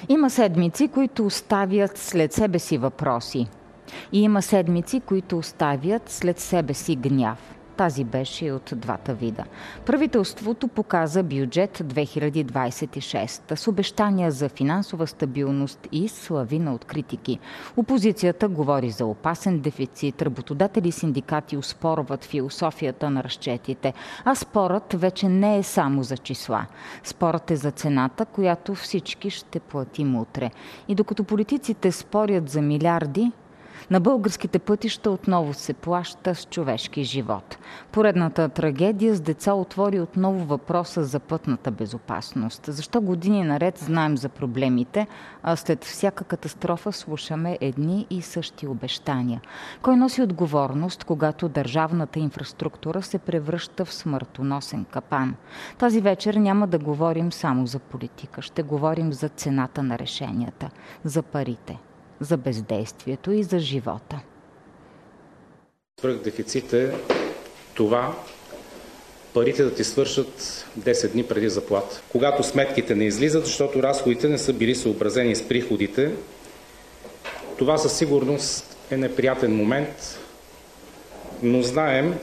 Има седмици, които оставят след себе си въпроси. И има седмици, които оставят след себе си гняв. Тази беше и от двата вида. Правителството показа бюджет 2026 с обещания за финансова стабилност и славина от критики. Опозицията говори за опасен дефицит, работодатели и синдикати оспорват философията на разчетите, а спорът вече не е само за числа. Спорът е за цената, която всички ще платим утре. И докато политиците спорят за милиарди, на българските пътища отново се плаща с човешки живот. Поредната трагедия с деца отвори отново въпроса за пътната безопасност. Защо години наред знаем за проблемите, а след всяка катастрофа слушаме едни и същи обещания? Кой носи отговорност, когато държавната инфраструктура се превръща в смъртоносен капан? Тази вечер няма да говорим само за политика. Ще говорим за цената на решенията, за парите, за бездействието и за живота. Свръхдефицит е това парите да ти свършат 10 дни преди заплата. Когато сметките не излизат, защото разходите не са били съобразени с приходите, това със сигурност е неприятен момент, но знаем,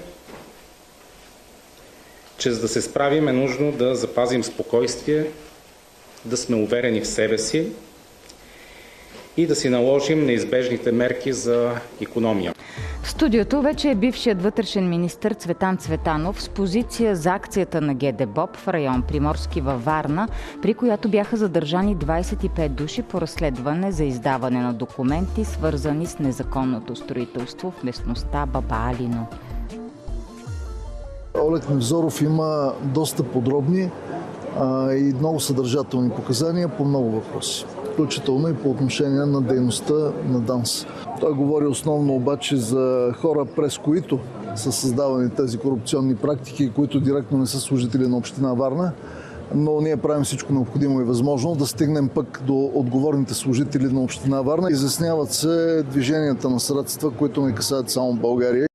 че за да се справим е нужно да запазим спокойствие, да сме уверени в себе си и да си наложим неизбежните мерки за икономия. В студиото вече е бившият вътрешен министър Цветан Цветанов с позиция за акцията на ГДБОП в район Приморски във Варна, при която бяха задържани 25 души по разследване за издаване на документи, свързани с незаконното строителство в местността Баба Алино. Олег Невзоров има доста подробни и много съдържателни показания по много въпроси, включително и по отношение на дейността на ДАНС. Той говори основно обаче за хора, през които са създавани тези корупционни практики, които директно не са служители на община Варна, но ние правим всичко необходимо и възможно да стигнем пък до отговорните служители на община Варна. Изясняват се движенията на средства, които не касаят само България.